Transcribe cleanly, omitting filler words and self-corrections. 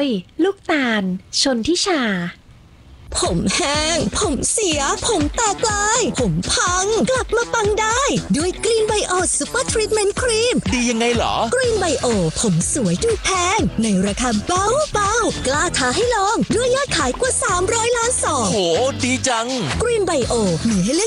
ยลูกตาลชนทิชาผมแห้งผมเสียผมแตกลายผมพังกลับมาปังได้ด้วยกรีนไบโอซูเปอร์ทรีทเมนต์ครีมดียังไงเหรอกรีนไบโอผมสวยดูแพงในราคาเบาๆกล้าท้าให้ลองด้วยยอดขายกว่า300 ล้านซองโหดีจังกรีนไบโอมีให้เลือก